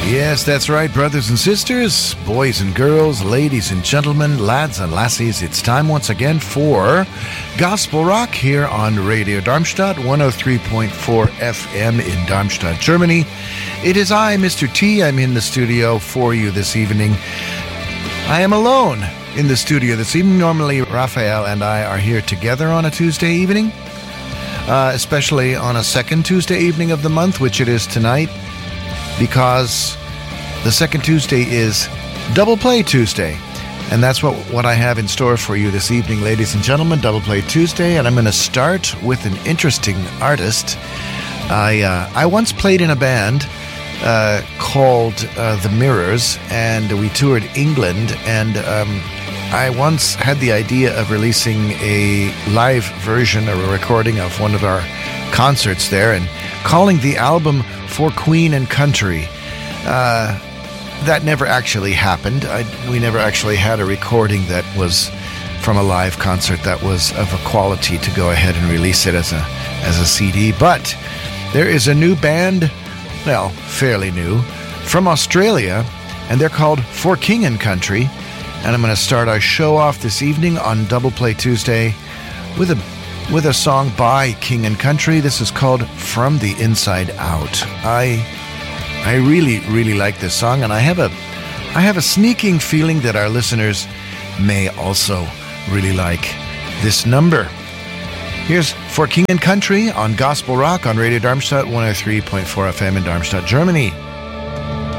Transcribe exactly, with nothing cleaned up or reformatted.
Yes, that's right, brothers and sisters, boys and girls, ladies and gentlemen, lads and lassies. It's time once again for Gospel Rock here on Radio Darmstadt, one oh three point four F M in Darmstadt, Germany. It is I, Mister T. I'm in the studio for you this evening. I am alone in the studio this evening. Normally, Raphael and I are here together on a Tuesday evening, uh, especially on a second Tuesday evening of the month, which it is tonight, because the second Tuesday is Double Play Tuesday. And that's what, what I have in store for you this evening, ladies and gentlemen, Double Play Tuesday. And I'm going to start with an interesting artist. I uh, I once played in a band uh, called uh, The Mirrors, and we toured England. And um, I once had the idea of releasing a live version or a recording of one of our concerts there and calling the album For Queen and Country. Uh, that never actually happened. I, we never actually had a recording that was from a live concert that was of a quality to go ahead and release it as a as a C D. But there is a new band, well, fairly new, from Australia, and they're called For King and Country. And I'm going to start our show off this evening on Double Play Tuesday with a with a song by King and Country. This is called From the Inside Out. I I really, really like this song, and I have a I have a sneaking feeling that our listeners may also really like this number. Here's For King and Country on Gospel Rock on Radio Darmstadt, one oh three point four F M in Darmstadt, Germany.